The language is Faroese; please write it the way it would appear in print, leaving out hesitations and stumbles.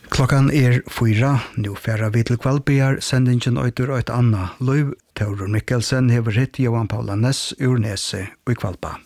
Klokkan 4, nu færa vi til Kvalbiar, sendingen øyder og et anna. Løyv Taurer Mikkelsen hever hitt Johan Paula Ness ur Nese og i Kvalba.